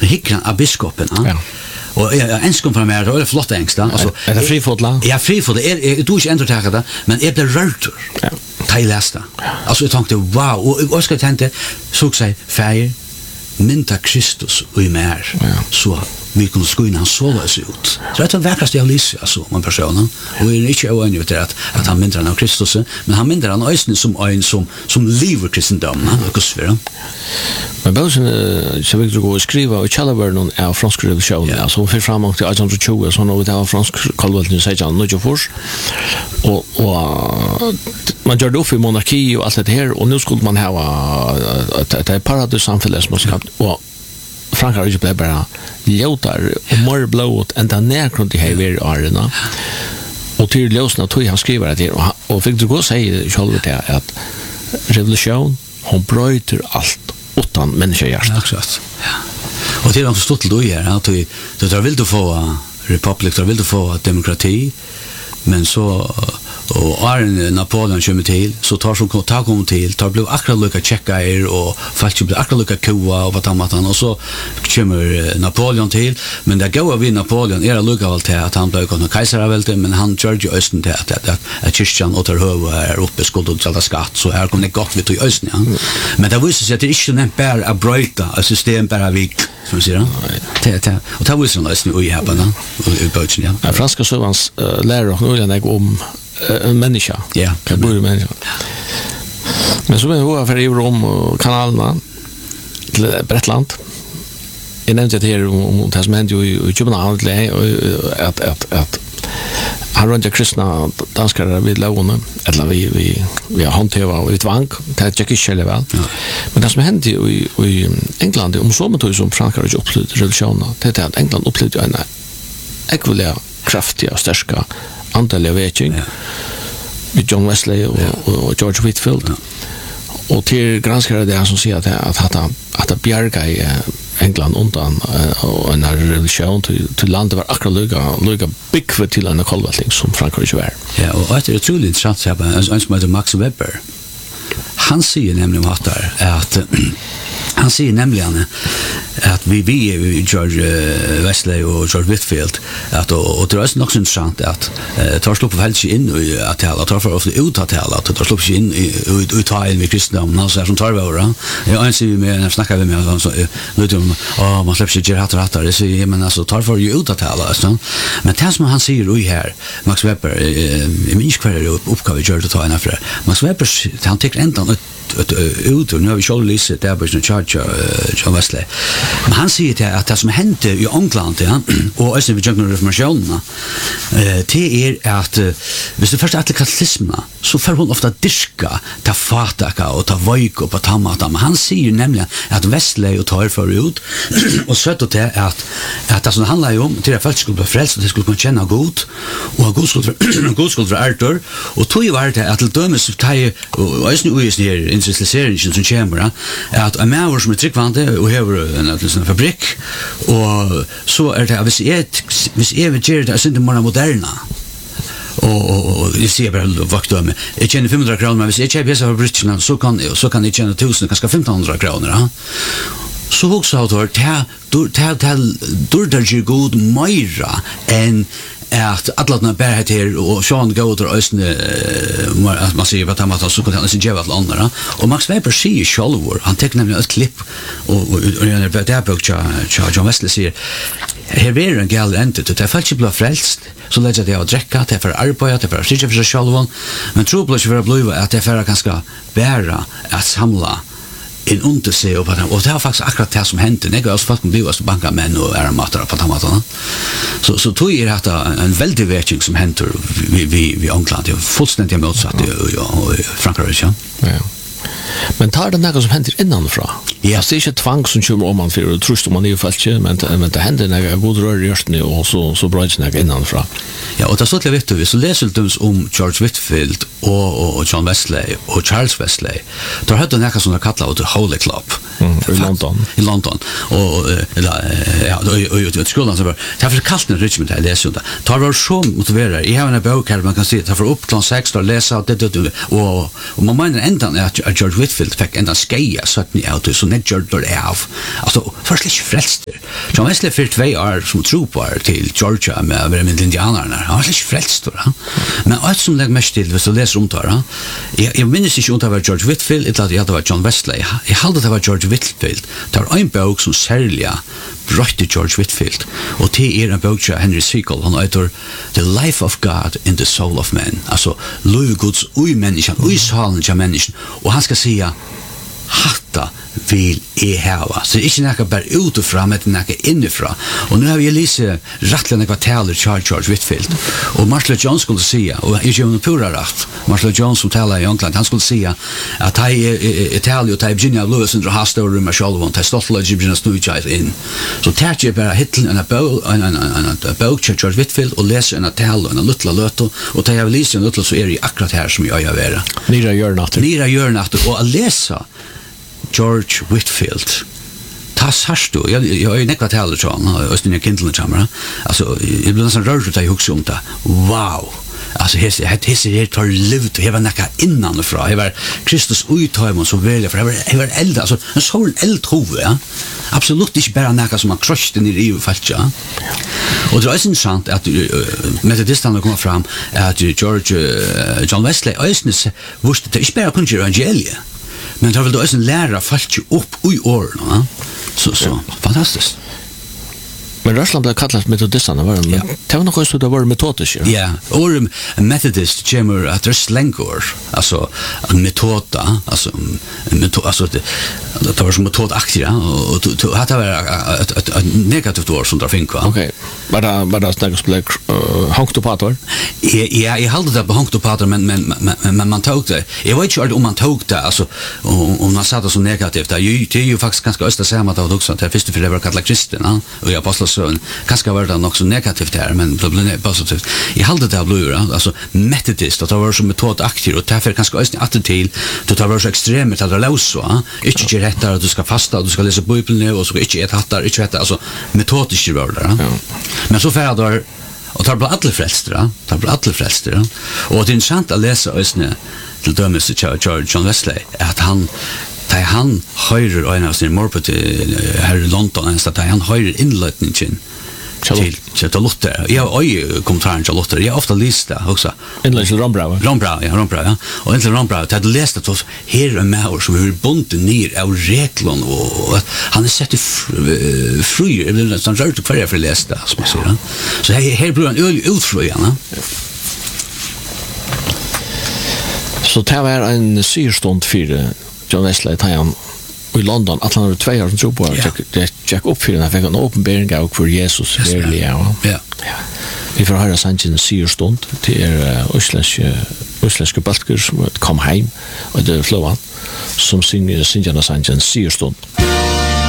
hickran av biskopen. Ja. Och enskom från mig det är flott engst alltså är det frifotla ja frifotla är du inte ändå ta det men är det rörter ja tajlästa alltså jag tänkte wow och vad ska jag tänka så säg färg mynta Kristus och i mer så vi kunde skoina han sålas ut så det är verkligen jag lyser alltså man personen och är inte oenig med att han myntar av Kristus men han myntar han ösnen som en som lever kristendom och så vidare. Men bösen så vill gå och skriva och challa var någon av fransk revolution alltså för framåt till 1820 så något av fransk kolvalt sejan nu först och man gör då för monarki och allt det här och nu skulle man ha ett paradissamhälle och Frankrike blev bara ljutar och mer blått än den närgrund i hela arena och till lösna tog han skriver det och fick du gå säga själv det att revolution hon bryter allt utan människohjärta. Exakt. Ja. Och det är också stort då är att du vill du få republik, du vill du få demokrati men så och Napoleon kommer till så kommer till tar blev akkurat lika checka och faktiskt blir akkurat lika koa och vad annat och så kommer Napoleon till men det går vi Napoleon är lika allt att han blev kon kejsarvälde men han George Östen till att kyrkan återhöva är uppe skuld och alla skatt så här kommer det gott vi till Östen ja. Men det visste sig att det inte är bara att bryta ett system bara vi som säger det och det visste Östen och i här i Bötchen ja. Franska sövans lärare och nu om en människa. Ja, kan bli människa. Men så var jag för Rom och kanalerna till Bretland. Jag nämnde det här om det som hände i Köpenhamn att han runt kristna danskare vid lånen eller vi har hanterat och utvang det är inte väl. Men det som hände i England om så mycket som Frankrike upplevde revolutionen det är att England upplevde en ekvivalent kraftiga och starka antal avvägning med John Wesley och George Whitefield och till granskare det som säger att bjärga i England undan och en revolution till landet var akkurat lika big för till en kolvalting som Frankrike var. Ja, och det är otroligt intressant en som heter Max Weber. Han säger nämligen att han säger nämligen att vi George Wesley och George Whitefield att och det är också intressant att tar slå på väldigt in i att tala tar för ofta ut att tala att tar slå in i tal med kristendom så som tar över. Jag anser med när snackar vi med så lite om man släpper sig hattar det så men alltså tar för ju ut att tala så men det som han säger i här Max Weber i minst kvar uppgave gör det ta en affär Max Weber han tycker ända ut och nu har vi själv läst där på Church John Wesley. Men han säger att det som hände i England och också vid Jungle Reformationen det är att hvis det första katolicismen så får hon ofta diska ta fataka och ta vojk och på tamata men han säger nämligen att Wesley och tar för ut och så att det att det handlar ju om till att folk skulle bli frälsta det skulle kunna känna god och god skulle för Arthur och tog ju var det att dömes ta och är nu industrialiseringen som kommer att en man som är tryggvande och har en fabrik och så är det hvis är det inte mer moderna och jag ser bara vakta med jag tjänar 500 kronor men hvis jag köper så för Britchland så kan jag tjäna 1000 kanske 1500 kronor så också har det ju god myra än att alla bär här och Sean går till östen man ser vad han så kan han se vad andra och Max Weber säger själv han tar nämligen ett klipp och där på John Wesley säger här är en gal ente det faktiskt blir frälst så lägger det att dricka det för arbete det för sig för sig själv men tror på för blue att det för ganska bära att samla en under sig och det har faktiskt akkurat det som hände när jag fast blev så banka män och är matar på tamatan så tog är det en väldig vägning som händer vi England det är fullständigt motsatt i Frankrike ja. Men tar det något som händer innanfra? Ja. Det är inte tvang som kommer om man för trust om man är falsk men det händer några god rör just nu och så bra det något innanfra. Ja, och det så vet du så läser du om George Whitefield och John Wesley och Charles Wesley. Då hade några som kallar det Holy Club i London och ja och skolan så var det för kallt när Richmond där läser det. Tar var så motiverar. Jag har en bok här man kan se det för upp klockan 6 och läsa det och man menar ändan att George Whitefield fick ända skeja så att ni auto så net George av alltså först lite frälst John Wesley för 2 år som trupar till Georgia med indianerna. Han var inte frälst då. Men allt som lägger mest till så läser om det. Jag minns inte om det var George Whitefield eller det var John Wesley. Jag hade det var George Whitefield. Det var en bok som särskilt brötte George Whitefield. Och det är en bok av Henry Siegel. Han heter The Life of God in the Soul of Man. Alltså, liv Guds ui människan, ui salen till människan. Och han ska säga, hatta vil I hava. Så det är inte något bara utifrån, men det är något inifrån. Och nu har vi lyst rättligen några taler George Whitefield. Och Marshall Jones skulle säga, och jag gör en pura rätt, Marshall Jones som talar i England, han skulle säga att han är Italien och Virginia Lewis under hastor med själv och han stolt att Virginia snurrar in. Så tar jag bara hitteln en bok till George Whitefield och läser en tal och en liten löto och tar jag lyst en liten så är det akkurat här som jag gör. Nira gör natt och att läsa George Whitefield. Tas harst du. Jag är nekvat heller så han östen i kindlen chamra. Alltså jag blir nästan rörd att jag huxar om det. Wow. Alltså här tar livet och var näka innan och fra. Det var Kristus uttaimon så väl för det var eld alltså en sån eldhove, ja. Absolut inte bara näka som man krusht in i riv falt, ja. Och det är så intressant att metodistarna kommer fram att John Wesley ösnes visste det inte bara kunde evangeliet. Men det har väl då också en lära fallt ju upp i åren, va? Så fantastiskt. Men Rörsland blev kallat metodistarna, var det? Men det var något så det var metodiskt, ja? Ja, och metodist kommer att det är slängor, alltså metoda, alltså det var som metodaktigt, ja, och det var ett negativt ord som det finns, va? Okej, var det snäggt som blev hanktopator? Ja, jag hade det på hanktopator, men man tog det. Jag vet inte om man tog det, alltså, om man satt det så negativt, det är ju faktiskt ganska östa samma att också, att det först för det var kallat kristen, och jag apostlar så kanske var det också negativt här, men det blev positivt. Jag hade det blivit, alltså metodist, att det var så metodaktigt, och därför kanske också att till det var så extremt att det lås så, inte rätt att du ska fasta, du ska läsa Bibeln och så inte ett hattar, inte rätt, alltså metodiskt var det. Men så färdar och tar på alla frälstra, och det är intressant att läsa ösne till dömes John Wesley, att han høyrer en av sin morpet her I London, at han høyrer innløtningen til Luther. Jeg har kommentaren til Luther. Jeg har ofta lyst det også. Innløtningen til Rombrau. Rombrau, ja. Og inntil Rombrau, jeg hadde lest at her med oss som er bundet ned av reglene, og han sett fri, sånn rørt og hver for å lese det, som jeg sier. Så her blir han utfri, ja. Så det var en syrstund for John Wesley han I London att han var 2 år som tror på det check upp för den fick en uppenbarelse av för Jesus verkligen ja. Vi får höra sanningen syrstund till usländska balker som kom hem och det flövan som synger sanningen syrstund